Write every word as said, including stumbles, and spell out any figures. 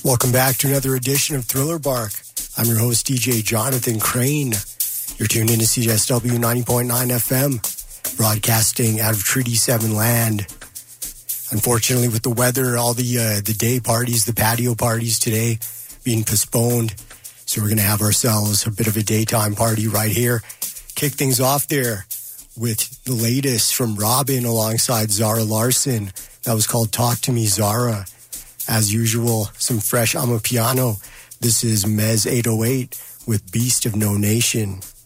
Welcome back to another edition of Thriller Bark. I'm your host, D J Jonathan Crane. You're tuned in to C J S W ninety point nine F M, broadcasting out of Treaty seven land. Unfortunately, with the weather, all the uh, the day parties, the patio parties today being postponed. So we're going to have ourselves a bit of a daytime party right here. Kick things off there with the latest from Robin alongside Zara Larson. That was called Talk to Me, Zara. As usual, some fresh Amapiano. This is Mez eight oh eight with Beast of No Nation.